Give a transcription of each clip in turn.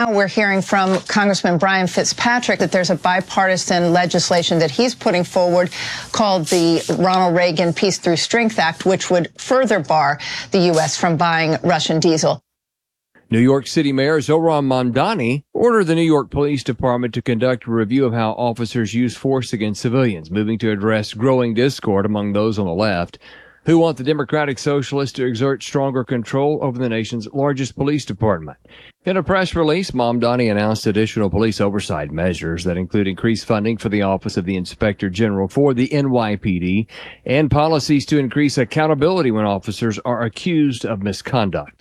now we're hearing from Congressman Brian Fitzpatrick that there's a bipartisan legislation that he's putting forward called the Ronald Reagan Peace Through Strength Act, which would further bar the U.S. from buying Russian diesel. New York City Mayor Zohran Mamdani ordered the New York Police Department to conduct a review of how officers use force against civilians, moving to address growing discord among those on the left who want the Democratic Socialists to exert stronger control over the nation's largest police department. In a press release, Mamdani announced additional police oversight measures that include increased funding for the Office of the Inspector General for the NYPD and policies to increase accountability when officers are accused of misconduct.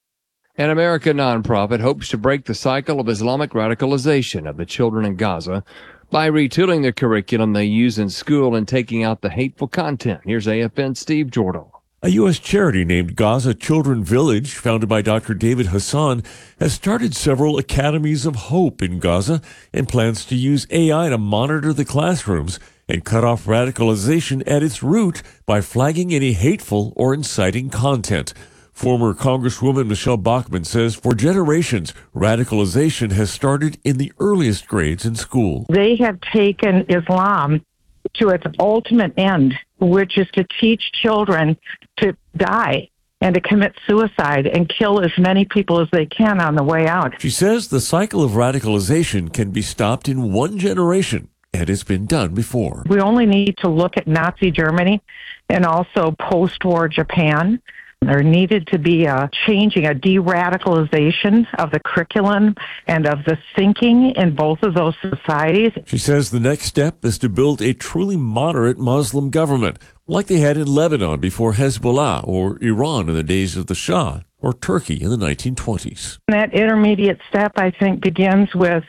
An American nonprofit hopes to break the cycle of Islamic radicalization of the children in Gaza by retooling the curriculum they use in school and taking out the hateful content. Here's AFN's Steve Jordal. A U.S. charity named Gaza Children Village, founded by Dr. David Hassan, has started several academies of hope in Gaza and plans to use AI to monitor the classrooms and cut off radicalization at its root by flagging any hateful or inciting content. Former Congresswoman Michelle Bachmann says for generations, radicalization has started in the earliest grades in school. They have taken Islam to its ultimate end, which is to teach children to die and to commit suicide and kill as many people as they can on the way out. She says the cycle of radicalization can be stopped in one generation, and it's been done before. We only need to look at Nazi Germany and also post-war Japan. There needed to be a changing, a de-radicalization of the curriculum and of the thinking in both of those societies. She says the next step is to build a truly moderate Muslim government, like they had in Lebanon before Hezbollah, or Iran in the days of the Shah, or Turkey in the 1920s. That intermediate step, I think, begins with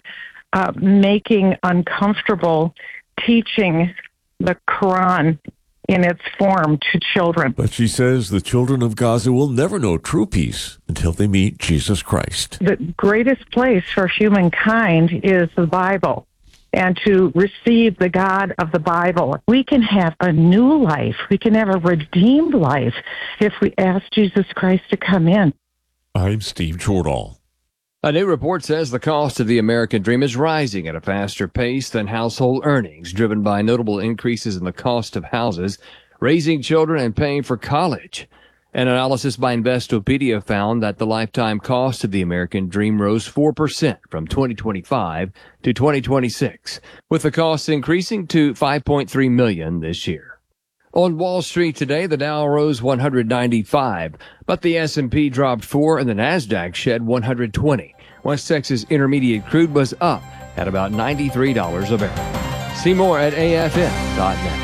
making uncomfortable teaching the Quran in its form to children. But she says the children of Gaza will never know true peace until they meet Jesus Christ. The greatest place for humankind is the Bible, and to receive the God of the Bible. We can have a new life. We can have a redeemed life if we ask Jesus Christ to come in. I'm Steve Jordal. A new report says the cost of the American dream is rising at a faster pace than household earnings, driven by notable increases in the cost of houses, raising children, and paying for college. An analysis by Investopedia found that the lifetime cost of the American dream rose 4% from 2025 to 2026, with the costs increasing to $5.3 million this year. On Wall Street today, the Dow rose 195, but the S&P dropped 4 and the Nasdaq shed 120. West Texas Intermediate crude was up at about $93 a barrel. See more at afn.net.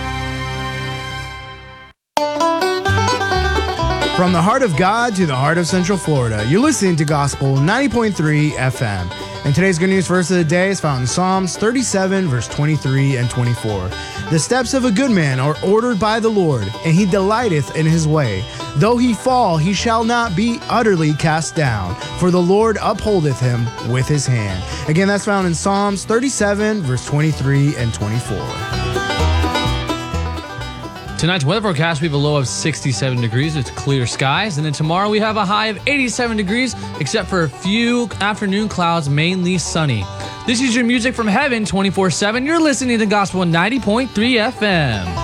From the heart of God to the heart of Central Florida, you're listening to Gospel 90.3 FM. And today's good news verse of the day is found in Psalms 37, verse 23 and 24. The steps of a good man are ordered by the Lord, and he delighteth in his way. Though he fall, he shall not be utterly cast down, for the Lord upholdeth him with his hand. Again, that's found in Psalms 37, verse 23 and 24. Tonight's weather forecast, we have a low of 67 degrees with clear skies. And then tomorrow we have a high of 87 degrees, except for a few afternoon clouds, mainly sunny. This is your music from heaven 24/7. You're listening to Gospel 90.3 FM.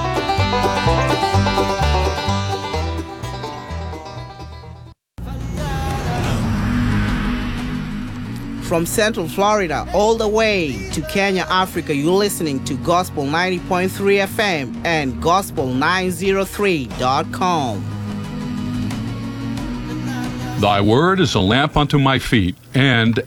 From Central Florida all the way to Kenya, Africa, you're listening to Gospel 90.3 FM and Gospel903.com. Thy word is a lamp unto my feet and